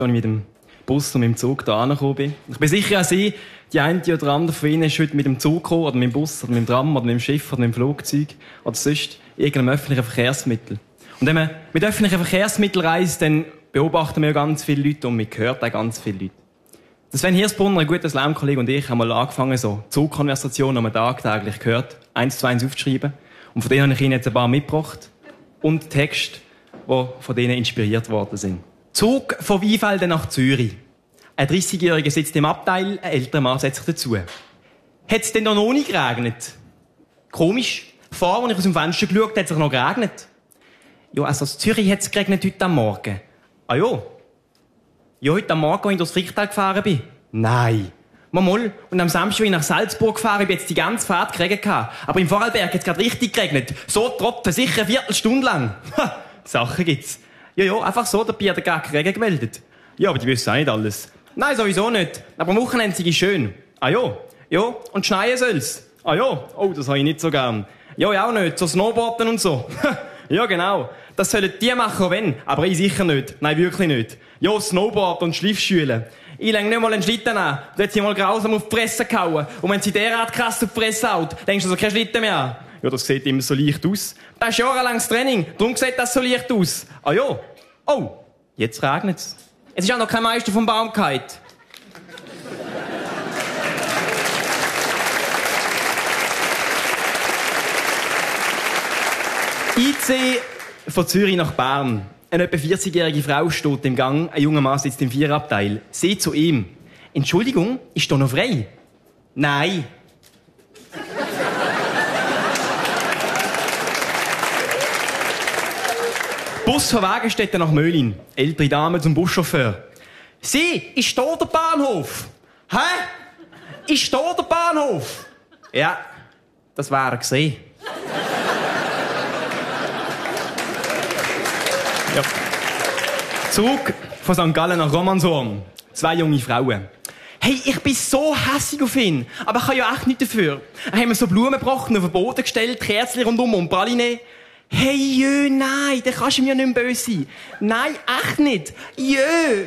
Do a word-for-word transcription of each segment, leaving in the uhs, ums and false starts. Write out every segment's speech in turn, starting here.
als ich mit dem Bus und mit dem Zug hier angekommen bin. Ich bin sicher auch Sie, die eine oder andere von Ihnen ist heute mit dem Zug gekommen, oder mit dem Bus, oder mit dem Tram, oder mit dem Schiff, oder mit dem Flugzeug, oder sonst irgendeinem öffentlichen Verkehrsmittel. Und wenn man mit öffentlichen Verkehrsmitteln reist, dann beobachten wir ja ganz viele Leute und man hört auch ganz viele Leute. Der Sven Hirsbrunner, ein guter Slam-Kollege, und ich haben mal angefangen, so Zugkonversationen, die man tagtäglich hört, eins zu eins aufzuschreiben. Und von denen habe ich Ihnen jetzt ein paar mitgebracht. Und Texte, die von denen inspiriert worden sind. Zug von Weinfelden nach Zürich. Ein dreißigjähriger sitzt im Abteil, ein älterer Mann setzt sich dazu. Hat es denn noch nicht geregnet? Komisch. Vorher, als ich aus dem Fenster geschaut habe, hat es noch geregnet. Ja, also in Zürich hat es geregnet heute am Morgen. Ah ja. Ja, heute am Morgen, als ich durchs Fricktal gefahren bin. Nein. Mal, mal. Und am Samstag, als ich nach Salzburg gefahren bin, jetzt die ganze Fahrt geregnet. Aber im Vorarlberg hat es gerade richtig geregnet. So Tropfen, sicher eine Viertelstunde lang. Ha, Sachen gibt's. Ja, ja, einfach so, der Bier hat gar keinen Regen gemeldet. Ja, aber die wissen auch nicht alles. Nein, sowieso nicht. Aber am Wochenende ist schön. Ah ja. Ja, und schneien soll's. Ah ja. Oh, das habe ich nicht so gern. Ja, ja auch nicht. So Snowboarden und so. Ja, genau. Das sollen die machen, wenn. Aber ich sicher nicht. Nein, wirklich nicht. Ja, Snowboard und Schleifschüle. Ich lege nicht mal einen Schlitten an. Du hättest sie mal grausam auf die Fresse gehauen. Und wenn sie derart krass auf die Fresse haut, denkst du so kein Schlitten mehr an. Ja, das sieht immer so leicht aus. Das ist jahrelanges Training. Darum sieht das so leicht aus. Ah ja. Oh, jetzt regnet's. Es ist auch noch kein Meister vom Baum gefallen. I C von Zürich nach Bern. Eine etwa vierzigjährige Frau steht im Gang, ein junger Mann sitzt im Viererabteil. Sie zu ihm. Entschuldigung, ist da noch frei? Nein. Bus von Wagenstetten nach Möhlin. Ältere Dame zum Buschauffeur. Sie, ist da der Bahnhof? Hä? Ist da der Bahnhof? Ja, das wäre gesehen. Ja. Zug von Sankt Gallen nach Romanshorn. Zwei junge Frauen. Hey, ich bin so hässig auf ihn. Aber ich kann ja echt nichts dafür. Er hat mir so Blumenbrocken auf den Boden gestellt, Kerzchen rundum und Praline. Hey, jö, nein, da kannst du mir nicht mehr böse sein. Nein, echt nicht. Jö.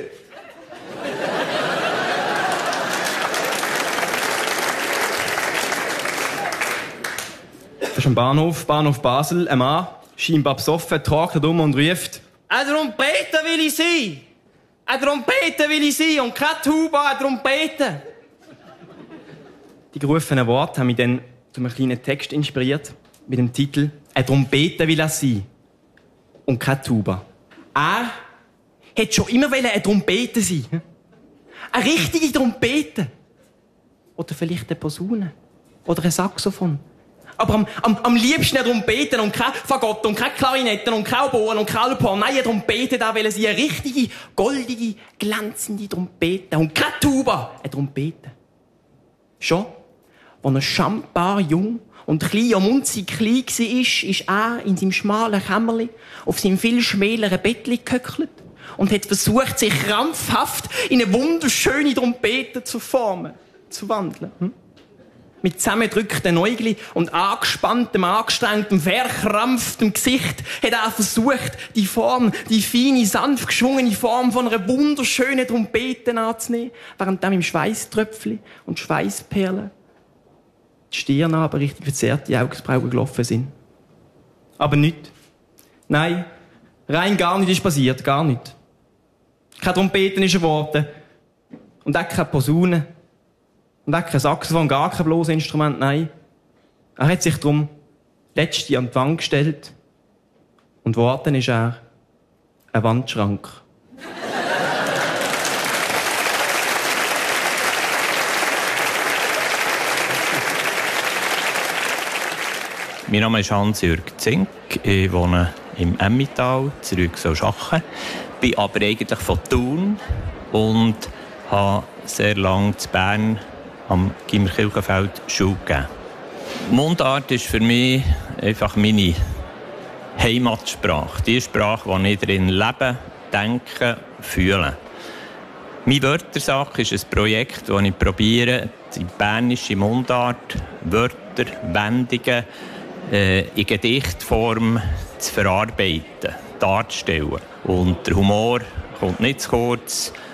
Das ist am Bahnhof, Bahnhof Basel, ein Mann, scheinbar besoffen, tragt um und ruft: «Eine Trompete will ich sein! Eine Trompete will ich sein! Und keine Tuba, eine Trompete!» Die gerufenen Worte haben mich dann zu einem kleinen Text inspiriert, mit dem Titel «Eine Trompete will er sein! Und keine Tuba.» Er hätte schon immer eine Trompete sein. Eine richtige Trompete. Oder vielleicht eine Posaune. Oder ein Saxophon. Aber am, am, am liebsten eine Trompete und keine Fagotto und keine Klarinetten und keine Oboen und keine Alphorn. Nein, eine Trompete, da wollen sie eine richtige, goldige, glänzende Trompete. Und keine Tuba, eine Trompete. Schon, als er schambar jung und klein und munzig klein war, ist er in seinem schmalen Kämmerli auf seinem viel schmäleren Bettli gehöckelt und hat versucht, sich krampfhaft in eine wunderschöne Trompete zu formen, zu wandeln. Hm? Mit zusammengedrückten Äugli und angespanntem, angestrengtem, verkrampftem Gesicht hat er versucht, die Form, die feine, sanft geschwungene Form von einer wunderschönen Trompete anzunehmen, während dann im Schweißtröpfchen und Schweißperlen die Stirn aber richtig verzerrt, die Augenbrauen gelaufen sind. Aber nichts. Nein, rein gar nichts ist passiert, gar nichts. Keine Trompeten ist geworden. Und auch keine Posaune. Und auch kein Saxophon, gar kein bloßes Instrument, nein. Er hat sich darum letzte an die Wand gestellt. Und geworden ist er ein Wandschrank. Mein Name ist Hans-Jürg Zink. Ich wohne im Emmental, zurück so Schachen. Bin aber eigentlich von Thun und habe sehr lange in Bern am Gimmerkirchenfeld Schule gegeben. Mundart ist für mich einfach meine Heimatsprache. Die Sprache, in der ich drin lebe, denke, fühle. Mein Wörtersack ist ein Projekt, das ich probiere, die bernische Mundart, Wörter, Wendungen äh, in Gedichtform zu verarbeiten. darzustellen. Und der Humor kommt nicht zu kurz.